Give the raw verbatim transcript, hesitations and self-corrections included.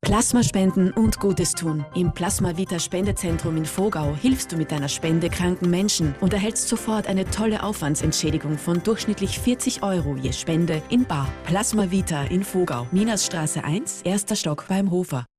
Plasma spenden und Gutes tun. Im Plasma Vita Spendezentrum in Vogau hilfst du mit deiner Spende kranken Menschen und erhältst sofort eine tolle Aufwandsentschädigung von durchschnittlich vierzig Euro je Spende in bar. Plasma Vita in Vogau, Minersstraße eins, erster Stock beim Hofer.